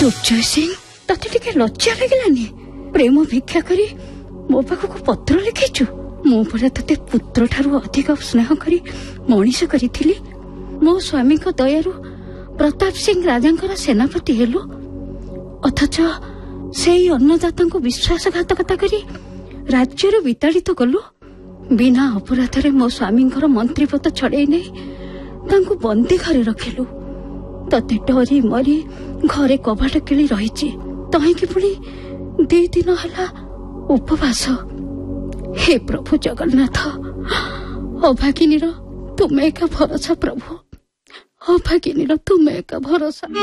दुर्जय सिंह तते टिके लज्जा लगलानी प्रेम भिक्षा करी मो पाखक पत्र लिखिचु मो परा तते पुत्र ठारू अधिक स्नेह करी मनीष करी मो स्वामी को दयारु प्रताप सिंह राजा सेनापति हेलु अथच से अन्नदाता को विश्वासघातकता करी राज्य विताड़ित कलु बिना अपराध मो स्वामी मंत्री पद छड़े नहीं बंदी घरे रखिलु तते डरी मरी घरे कबाट किली रही तहींकी पुणी 2 दिन है उपवास। हे प्रभु जगन्नाथ अभागिनी तुम एक भरोसा प्रभु अभागिनी तुम एक भरोसा।